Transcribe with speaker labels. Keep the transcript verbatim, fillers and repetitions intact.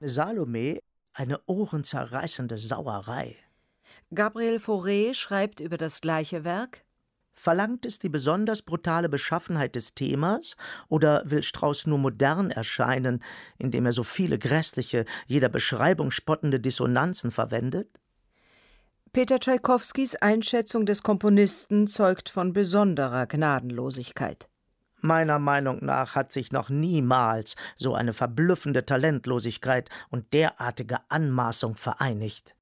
Speaker 1: Salome, eine ohrenzerreißende Sauerei.
Speaker 2: Gabriel Fauré schreibt über das gleiche Werk:
Speaker 1: Verlangt es die besonders brutale Beschaffenheit des Themas, oder will Strauss nur modern erscheinen, indem er so viele grässliche, jeder Beschreibung spottende Dissonanzen verwendet?
Speaker 2: Peter Tschaikowskis Einschätzung des Komponisten zeugt von besonderer Gnadenlosigkeit.
Speaker 1: Meiner Meinung nach hat sich noch niemals so eine verblüffende Talentlosigkeit und derartige Anmaßung vereinigt.